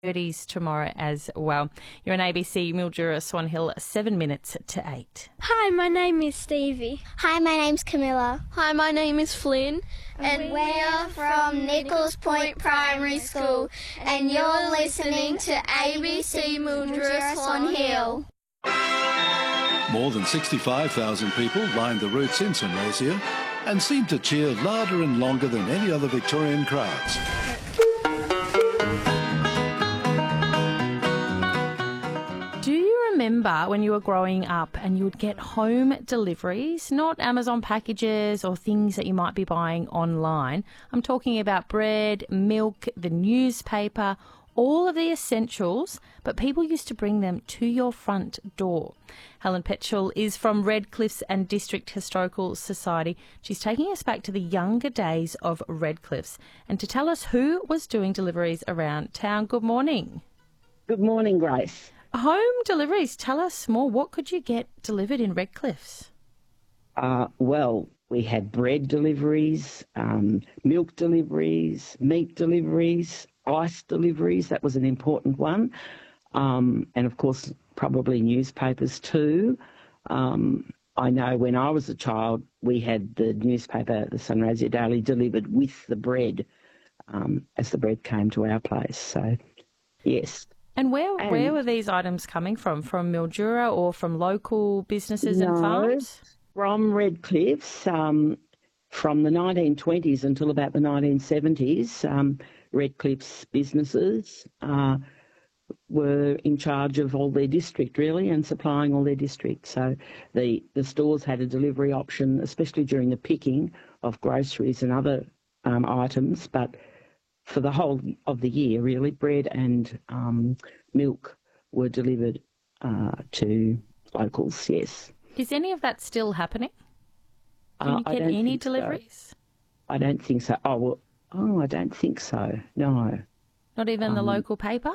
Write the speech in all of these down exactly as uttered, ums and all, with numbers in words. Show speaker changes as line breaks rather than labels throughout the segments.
thirties tomorrow as well. You're on A B C Mildura Swan Hill, seven minutes to eight.
Hi, my name is Stevie.
Hi, my name's Camilla.
Hi, my name is Flynn.
And we're from Nichols Point Primary School, and you're listening to A B C Mildura Swan Hill.
More than sixty-five thousand people lined the routes in St Razia and seemed to cheer louder and longer than any other Victorian crowds.
Do you remember when you were growing up and you would get home deliveries, not Amazon packages or things that you might be buying online? I'm talking about bread, milk, the newspaper, all of the essentials, but people used to bring them to your front door. Helen Petchel is from Redcliffs and District Historical Society. She's taking us back to the younger days of Redcliffs and to tell us who was doing deliveries around town. Good morning.
Good morning, Grace.
Home deliveries, tell us more. What could you get delivered in Redcliffs?
Uh, well, we had bread deliveries, um, milk deliveries, meat deliveries, ice deliveries. That was an important one. Um, and, of course, probably newspapers too. Um, I know when I was a child, we had the newspaper, the St Razia Daily, delivered with the bread um, as the bread came to our place. So, yes.
And where
And
where were these items coming from? From Mildura or from local businesses
no,
and farms?
From Redcliffs, um, from the nineteen twenties until about the nineteen seventies, um, Redcliffs businesses uh, were in charge of all their district, really, and supplying all their district. So the, the stores had a delivery option, especially during the picking of groceries and other um, items, but for the whole of the year, really, bread and um, milk were delivered uh, to locals, yes.
Is any of that still happening? Can
Uh,
you
I
get
don't
any
think so.
deliveries?
I don't think so. Oh, well, oh, I don't think so, no.
Not even the
Um,
local paper?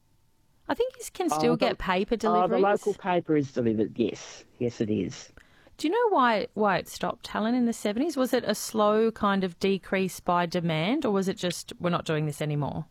I think you can still
Oh, the-
get paper
Oh,
deliveries.
the local paper is delivered, yes. Yes, it is.
Do you know why why it stopped, Helen, in the seventies? Was it a slow kind of decrease by demand, or was it just we're not doing this anymore?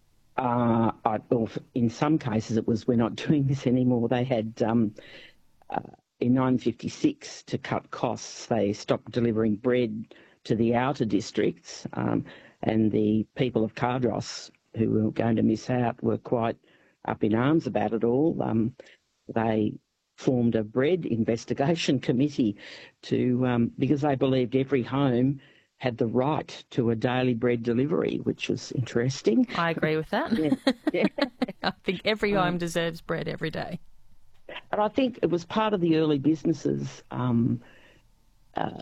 Uh, I, well, in some cases it was we're not doing this anymore. They had, um, uh, in nineteen fifty-six, to cut costs, they stopped delivering bread to the outer districts, um, and the people of Cardross, who were going to miss out, were quite up in arms about it all. Um, they formed a bread investigation committee to um, because they believed every home had the right to a daily bread delivery, which was interesting.
I agree with that.
Yeah. Yeah.
I think every
Um,
home deserves bread every day.
And I think it was part of the early businesses um, uh,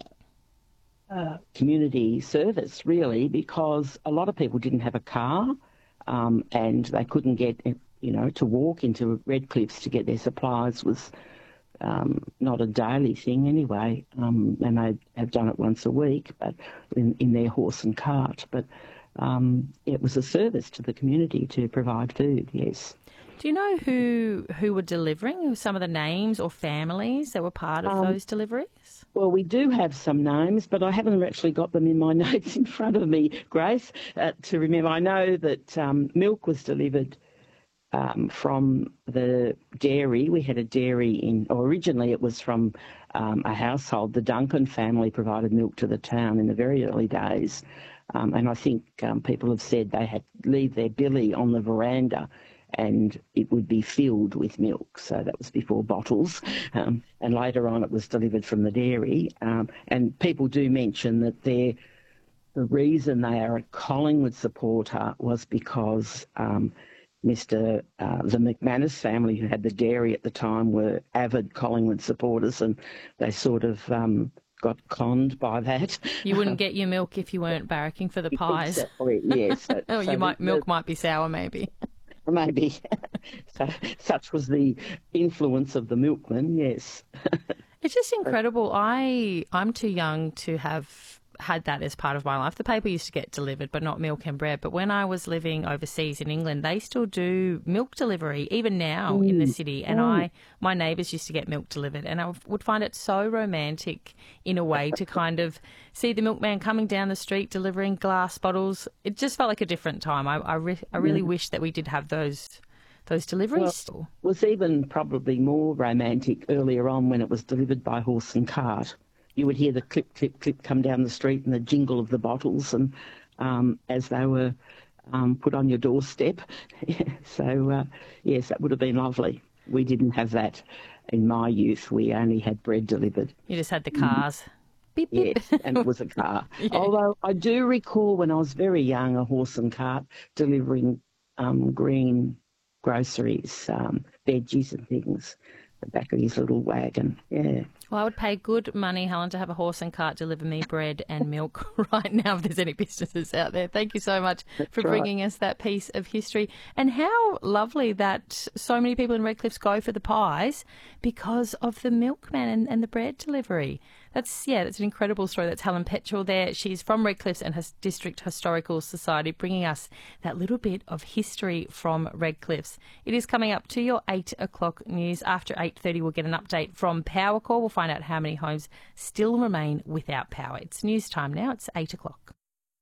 uh, community service, really, because a lot of people didn't have a car um, and they couldn't get, you know, to walk into Redcliffs to get their supplies was um, not a daily thing anyway, um, and they have done it once a week, but in, in their horse and cart. But um, it was a service to the community to provide food, yes.
Do you know who who were delivering? Some of the names or families that were part of
Um,
those deliveries?
Well, we do have some names, but I haven't actually got them in my notes in front of me, Grace, uh, to remember. I know that um, milk was delivered um, from the dairy. We had a dairy in, or originally it was from um, a household. The Duncan family provided milk to the town in the very early days. Um, and I think um, people have said they had to leave their billy on the veranda and it would be filled with milk. So that was before bottles. Um, and later on it was delivered from the dairy. Um, and people do mention that they're, the reason they are a Collingwood supporter was because um, Mister Uh, the McManus family, who had the dairy at the time, were avid Collingwood supporters, and they sort of um, got conned by that.
You wouldn't get your milk if you weren't barracking for the pies.
Exactly, yes. So,
Oh,
so
you might
the-
milk might be sour, maybe.
Maybe. So such was the influence of the milkman, yes.
It's just incredible. I I'm too young to have had that as part of my life. The paper used to get delivered, but not milk and bread. But when I was living overseas in England, they still do milk delivery, even now mm. in the city. And mm. I, my neighbours used to get milk delivered, and I would find it so romantic in a way to kind of see the milkman coming down the street delivering glass bottles. It just felt like a different time. I, I, re- I really mm. wish that we did have those those deliveries.
Well, it was even probably more romantic earlier on when it was delivered by horse and cart. You would hear the clip, clip, clip come down the street and the jingle of the bottles and um, as they were um, put on your doorstep. so, uh, yes, that would have been lovely. We didn't have that in my youth. We only had bread delivered.
You just had the cars. Mm. Beep, beep.
Yes, and it was a car.
yeah.
Although I do recall when I was very young a horse and cart delivering um, green groceries, um, veggies and things, the back of his little wagon, yeah.
Well, I would pay good money, Helen, to have a horse and cart deliver me bread and milk right now if there's any businesses out there. Thank you so much That's for bringing right. us that piece of history. And how lovely that so many people in Redcliffe go for the pies because of the milkman and, and the bread delivery. That's, yeah, that's an incredible story. That's Helen Petrel there. She's from Redcliffe's and His District Historical Society, bringing us that little bit of history from Redcliffe's. It is coming up to your eight o'clock news. After eight thirty, we'll get an update from Powercall. We'll find out how many homes still remain without power. It's news time now. It's eight o'clock.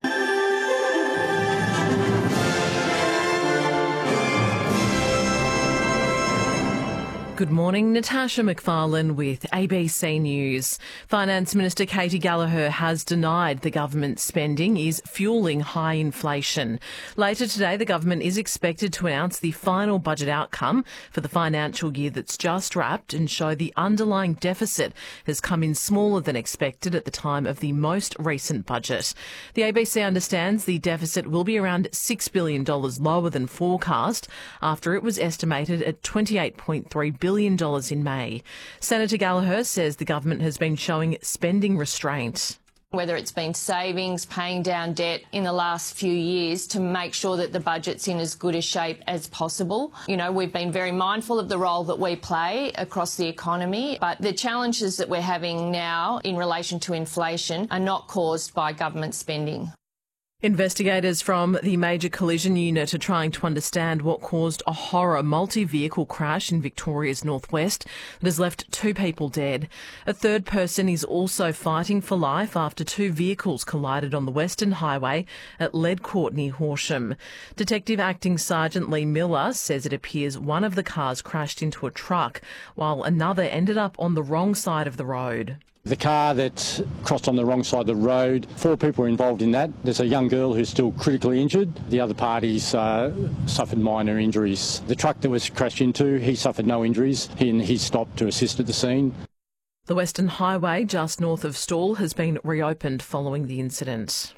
Good morning, Natasha McFarlane with A B C News. Finance Minister Katy Gallagher has denied the government's spending is fuelling high inflation. Later today, the government is expected to announce the final budget outcome for the financial year that's just wrapped and show the underlying deficit has come in smaller than expected at the time of the most recent budget. The A B C understands the deficit will be around six billion dollars lower than forecast after it was estimated at twenty-eight point three billion dollars billion dollars in May. Senator Gallagher says the government has been showing spending restraint.
Whether it's been savings, paying down debt in the last few years to make sure that the budget's in as good a shape as possible. You know, we've been very mindful of the role that we play across the economy, but the challenges that we're having now in relation to inflation are not caused by government spending.
Investigators from the Major Collision Unit are trying to understand what caused a horror multi-vehicle crash in Victoria's northwest that has left two people dead. A third person is also fighting for life after two vehicles collided on the Western Highway at Ledcourt near Horsham. Detective Acting Sergeant Lee Miller says it appears one of the cars crashed into a truck while another ended up on the wrong side of the road.
The car that crossed on the wrong side of the road, four people were involved in that. There's a young girl who's still critically injured. The other parties uh, suffered minor injuries. The truck that was crashed into, he suffered no injuries. He, and he stopped to assist at the scene.
The Western Highway just north of Stawell has been reopened following the incident.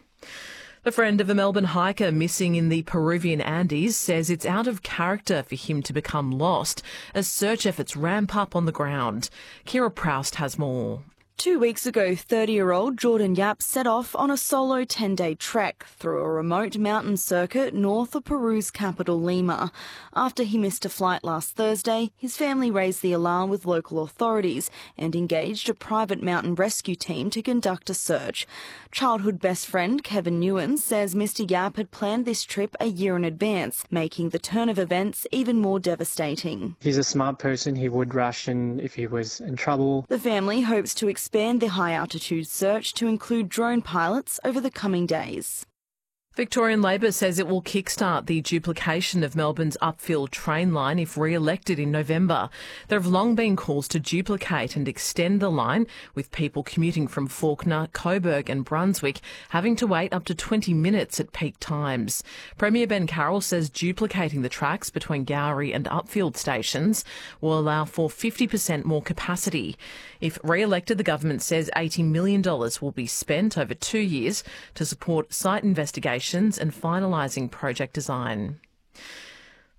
A friend of a Melbourne hiker missing in the Peruvian Andes says it's out of character for him to become lost as search efforts ramp up on the ground. Kira Proust has more.
Two weeks ago, thirty-year-old Jordan Yap set off on a solo ten-day trek through a remote mountain circuit north of Peru's capital, Lima. After he missed a flight last Thursday, his family raised the alarm with local authorities and engaged a private mountain rescue team to conduct a search. Childhood best friend Kevin Newen says Mister Yap had planned this trip a year in advance, making the turn of events even more devastating.
He's a smart person. He would rush in if he was in trouble.
The family hopes to expand the high-altitude search to include drone pilots over the coming days.
Victorian Labor says it will kickstart the duplication of Melbourne's upfield train line if re-elected in November. There have long been calls to duplicate and extend the line, with people commuting from Fawkner, Coburg and Brunswick having to wait up to twenty minutes at peak times. Premier Ben Carroll says duplicating the tracks between Gowrie and upfield stations will allow for fifty percent more capacity. If re-elected, the government says eighty million dollars will be spent over two years to support site investigations and finalising project design.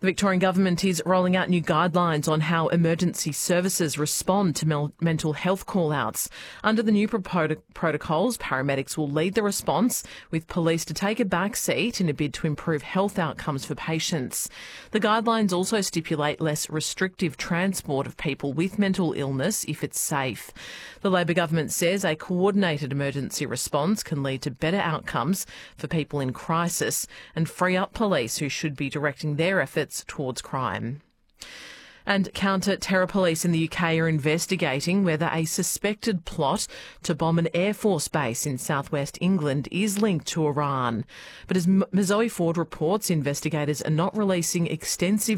The Victorian Government is rolling out new guidelines on how emergency services respond to mel- mental health call-outs. Under the new pro- protocols, paramedics will lead the response, with police to take a back seat in a bid to improve health outcomes for patients. The guidelines also stipulate less restrictive transport of people with mental illness if it's safe. The Labor government says a coordinated emergency response can lead to better outcomes for people in crisis and free up police who should be directing their efforts towards crime. And counter-terror police in the U K are investigating whether a suspected plot to bomb an Air Force base in southwest England is linked to Iran. But as Zoe Ford reports, investigators are not releasing extensive